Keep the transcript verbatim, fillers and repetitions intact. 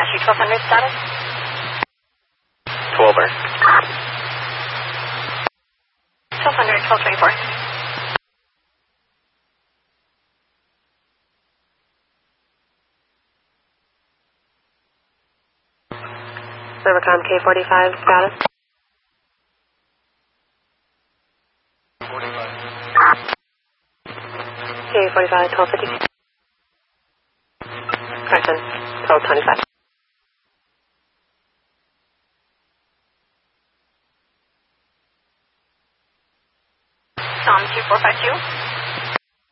Q twelve hundred status? twelve-er. twelve hundred, twelve twenty-four. Rivercom K forty-five status? K forty-five, twelve fifty. Correction, twelve twenty-five. Um, two four five two.